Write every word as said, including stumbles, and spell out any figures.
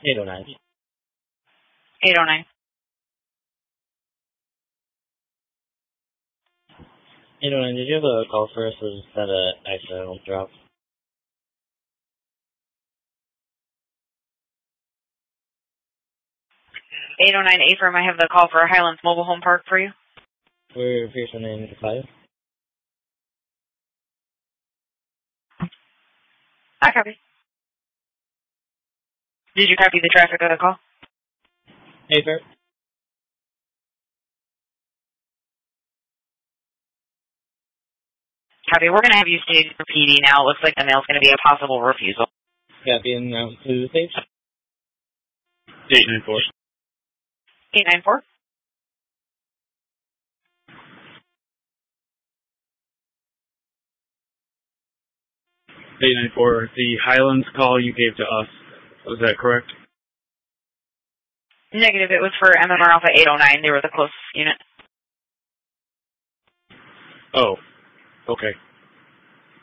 eight oh nine. eight oh nine. eight oh nine, did you have a call for us? Was that an accidental drop? eight oh nine Affirm, I have the call for Highlands Mobile Home Park for you. We're Pearson in five. I copy. Did you copy the traffic of the call? Hey, sir. Copy. We're going to have you stage for P D now. It looks like the mail's going to be a possible refusal. Copy, and now to the stage. eight nine four. eight nine four. eight nine four, the Highlands call you gave to us, was that correct? Negative. It was for M M R Alpha eight oh nine. They were the closest unit. Oh, okay.